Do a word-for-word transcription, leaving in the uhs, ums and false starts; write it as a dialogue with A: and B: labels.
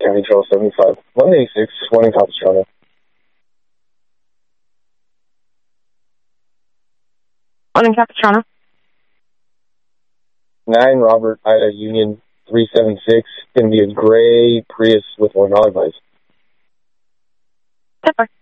A: County Trail seventy-five. one eighty-six, one in Capistrano.
B: One in Capistrano.
A: nine Robert Ida Union three seven six. Going to be a gray Prius with one dog lights.
B: Pepper.